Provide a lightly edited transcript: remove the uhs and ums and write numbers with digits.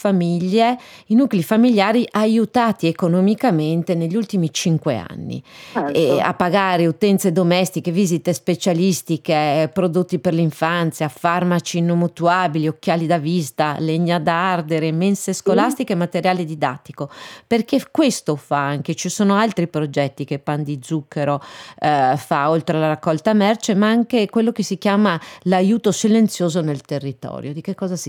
famiglie, i nuclei familiari aiutati economicamente negli ultimi 5 anni, certo. a pagare utenze domestiche, visite specialistiche, prodotti per l'infanzia, farmaci non mutuabili, occhiali da vista, legna da ardere, mense Sì. scolastiche e materiale didattico. Perché questo fa anche, ci sono altri progetti che Pan di Zucchero fa, oltre alla raccolta merce, ma anche quello che si chiama l'aiuto silenzioso nel territorio. Di che cosa si